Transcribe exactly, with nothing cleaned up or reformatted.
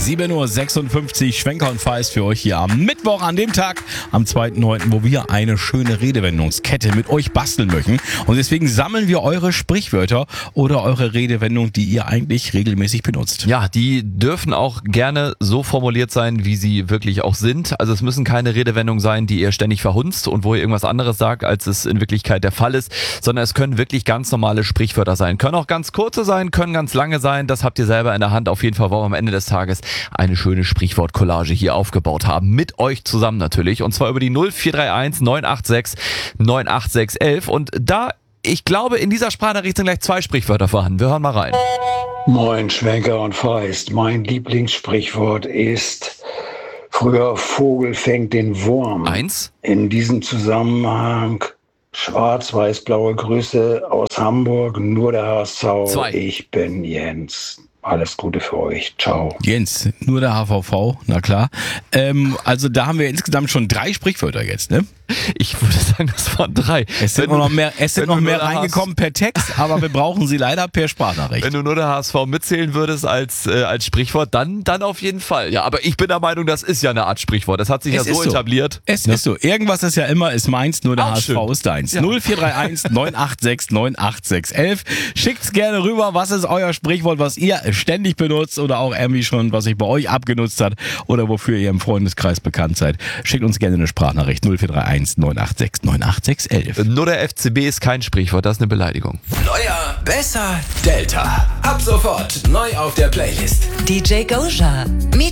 sieben Uhr sechsundfünfzig, Schwenker und Feist für euch hier am Mittwoch, an dem Tag, am zweiten neunten, wo wir eine schöne Redewendungskette mit euch basteln möchten. Und deswegen sammeln wir eure Sprichwörter oder eure Redewendung, die ihr eigentlich regelmäßig benutzt. Ja, die dürfen auch gerne so formuliert sein, wie sie wirklich auch sind. Also es müssen keine Redewendungen sein, die ihr ständig verhunzt und wo ihr irgendwas anderes sagt, als es in Wirklichkeit der Fall ist, sondern es können wirklich ganz normale Sprichwörter sein. Können auch ganz kurze sein, können ganz lange sein. Das habt ihr selber in der Hand. Auf jeden Fall wollen wir am Ende des Tages eine schöne Sprichwort-Collage hier aufgebaut haben. Mit euch zusammen natürlich. Und zwar über die null vier drei eins neun acht sechs neun acht sechs eins. Und da, ich glaube, in dieser Sprachnachricht sind gleich zwei Sprichwörter vorhanden. Wir hören mal rein. Moin Schwenker und Feist. Mein Lieblingssprichwort ist: Früher Vogel fängt den Wurm. Eins. In diesem Zusammenhang schwarz-weiß-blaue Grüße aus Hamburg, nur der H S V. Zwei. Ich bin Jens. Alles Gute für euch. Ciao. Jens, nur der H V V, na klar. Ähm, also da haben wir insgesamt schon drei Sprichwörter jetzt, ne? Ich würde sagen, das waren drei. Es sind Wenn noch du- mehr, es sind wenn noch du mehr nur der reingekommen per Text, aber wir brauchen sie leider per Sprachnachricht. Wenn du nur der H S V mitzählen würdest als äh, als Sprichwort, dann dann auf jeden Fall. Ja, aber ich bin der Meinung, das ist ja eine Art Sprichwort. Das hat sich Es ja so ist so. etabliert. Es ist so. Irgendwas ist ja immer, ist meins, nur der Auch H S V schön. ist deins. Ja. null vier drei eins neun acht sechs neun acht sechs eins. Schickt's gerne rüber. Was ist euer Sprichwort, was ihr ständig benutzt oder auch irgendwie schon, was sich bei euch abgenutzt hat oder wofür ihr im Freundeskreis bekannt seid? Schickt uns gerne eine Sprachnachricht. null vier drei eins neun acht sechs neun acht sechs eins. Nur der F C B ist kein Sprichwort, das ist eine Beleidigung. Neuer, besser, Delta. Ab sofort neu auf der Playlist. D J Goja. Meet